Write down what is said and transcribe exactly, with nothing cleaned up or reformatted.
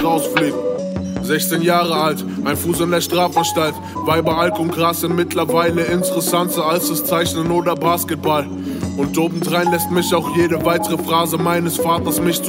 rausfliegt. sechzehn Jahre alt, ein Fuß in der Strafanstalt. Weiber, Alk und Gras sind mittlerweile interessanter als das Zeichnen oder Basketball. Und obendrein lässt mich auch jede weitere Phrase meines Vaters mich zu